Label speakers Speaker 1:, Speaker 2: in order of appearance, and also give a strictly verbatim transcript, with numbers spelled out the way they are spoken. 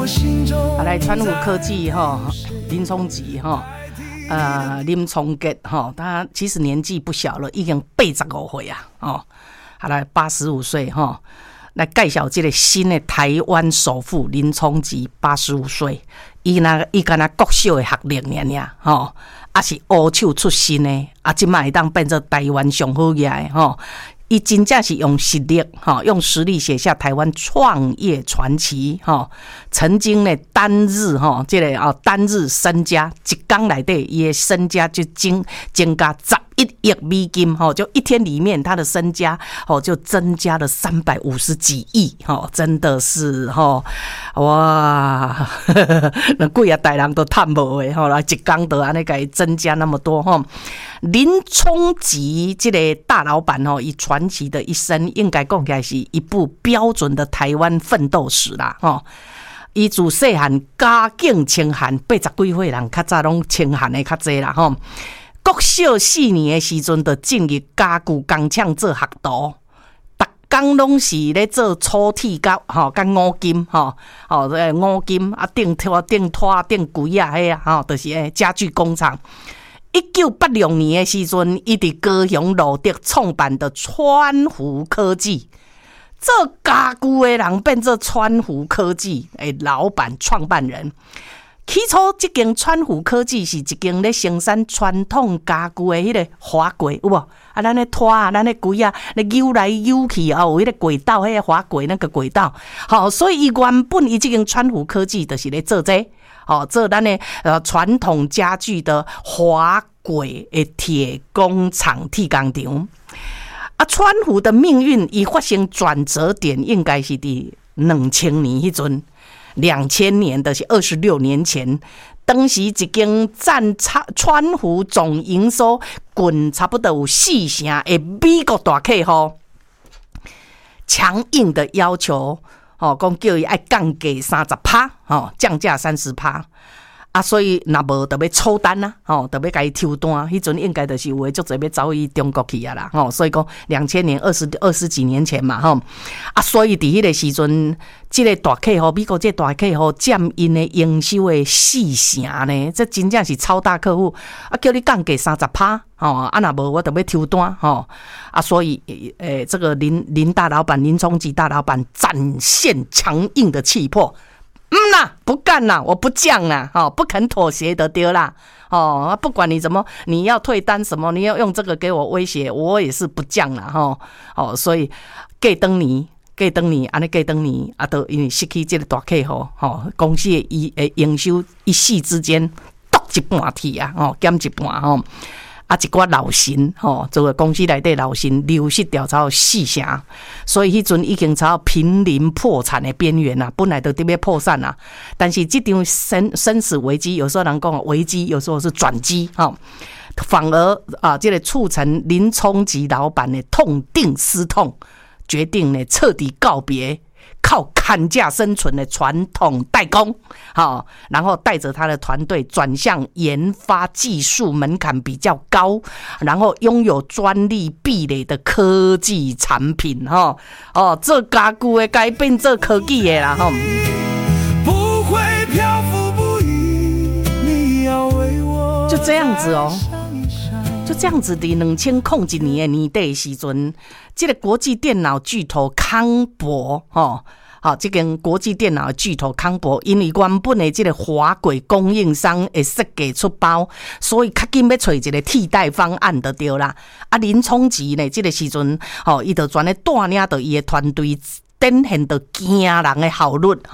Speaker 1: 啊，来川湖科技哈，林聪吉哈，呃，林聪杰哈，他其实年纪不小了，已经八十五岁啊，哦，好来八十五岁哈，来介绍这个新的台湾首富林聪吉，八十五岁，伊那伊干那国小的学历尔尔，吼，啊是乌手出身的，啊，即卖会当变做台湾上好业的吼。伊真正是用实力，哈，用实力写下台湾创业传奇，哈。曾经呢，单日哈，这个啊，单日身家一天内底，伊的身家就增增加十一亿美金，哈，就一天里面他的身家，哦，就增加了三百五十几亿，哈，真的是哈，哇，那几啊代人都叹无的，哈，来一天都安尼个增加那么多，哈。林聪吉这个大老板哦，以传奇的一生，应该讲起来是一部标准的台湾奋斗史啦，吼。伊自细汉家境清寒，八十几岁人较早拢清寒的较济啦，吼。国小四年的时阵，就进入家具工厂做学徒，逐工拢是咧做粗铁甲，吼，甲五金，吼，吼，这五金啊，钉拖、钉拖、钉柜啊，迄啊，吼，就是诶家具工厂。一九八六年的时阵，伊伫高雄路德创办的川湖科技，做家具的人变做川湖科技的老板创办人。起初，这间川湖科技是一间咧生产传统家具的迄个滑柜，有无？啊，咱咧拖啊，咱咧柜啊，咧扭来扭去啊，有迄个轨道，迄个滑柜那个轨道。好，所以伊原本伊这间川湖科技就是咧做这個。哦，做咱的呃传统家具的滑轨的铁工厂、铁工厂。啊，川湖的命运已发生转折点，应该是伫两千年迄阵，两千年的是二十六年前。当时一间占川湖总营收近差不多有四成的美国大客户，强硬的要求。哦，讲叫伊爱降价三十趴，哦，降价三十趴，啊，所以若无就要抽单啦，哦，就要甲伊抽单，迄阵应该就是有诶足侪要走去中国去啊啦，哦，所以讲两千年二十二十几年前嘛，吼，啊，所以伫迄个时阵，即、這个大客户，美国即个大客户占因诶营收诶四成呢，这真正是超大客户，啊，叫你降价三十趴。哦，啊，若无我就要抽单，吼、哦、啊，所以诶、欸，这个林林大老板林聪吉大老板展现强硬的气魄，嗯啦，不干啦，我不降啦，哦，不肯妥协的对啦，哦，不管你怎么，你要退单什么，你要用这个给我威胁，我也是不降啦，吼、哦，哦，所以过当年。过当年，安尼过当年，啊，都因为失去这个大客户，吼、哦，公司的诶营收一夕之间剁一半去啊，哦，减一半吼。啊，一寡老神吼，这个公司内底老神流失掉超四成，所以迄阵已经超濒临破产的边缘啦，本来就特别破产啦。但是这场生生死危机，有时候人讲危机，有时候是转机哈，反而啊，这个促成林聪吉老板的痛定思痛，决定呢彻底告别。靠砍价生存的传统代工，好，然后带着他的团队转向研发技术门槛比较高，然后拥有专利壁垒的科技产品，哈，哦，做家具的改变做科技的啦，哈。不会漂浮不已，你要为我就这样子哦。就这样子的，两千零一年的年底的时阵，这个国际电脑巨头康博，吼，好，这间国际电脑巨头康博，因为原本的这个滑轨供应商会设计出包，所以较紧要找一个替代方案就对啦。啊，林聪吉呢，这个时阵，吼，伊就专咧带领着伊的团队，展现着惊人的效率。